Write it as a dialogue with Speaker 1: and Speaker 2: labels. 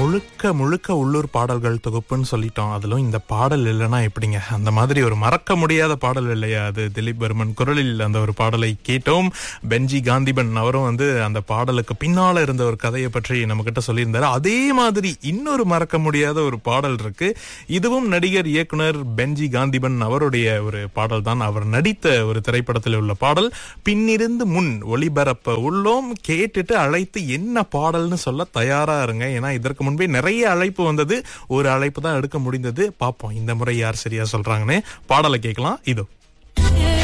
Speaker 1: முழுக்க முழுக்க உள்ளூர் பாடல்கள் தொகுப்புன்னு சொல்லிட்டோம். அதிலும் இந்த பாடல் இல்லைன்னா எப்படிங்க? அந்த மாதிரி ஒரு மறக்க முடியாத பாடல் இல்லையா அது? திலீப் வர்மன் குரலில் அந்த ஒரு பாடலை கேட்டோம். பென்ஜி காந்திபன் அவரும் அந்த பாடலுக்கு பின்னால இருந்த ஒரு கதையை பற்றி நம்ம கிட்ட சொல்லியிருந்தாரு. அதே மாதிரி இன்னொரு மறக்க முடியாத ஒரு பாடல் இருக்கு. இதுவும் நடிகர் இயக்குனர் பென்ஜி காந்திபன் அவருடைய ஒரு பாடல் தான். அவர் நடித்த ஒரு திரைப்படத்தில் உள்ள பாடல். பின்னிருந்து முன் ஒளிபரப்ப உள்ளோம். கேட்டுட்டு அழைத்து என்ன பாடல்னு சொல்ல தயாரா இருங்க. ஏன்னா இதற்கு முன்பே நிறைய அழைப்பு வந்தது. ஒரு அழைப்பு தான் எடுக்க முடிந்தது. பாப்போம் இந்த முறை யார் சரியா சொல்றாங்கன்னு. பாடலை கேட்கலாம். இதோ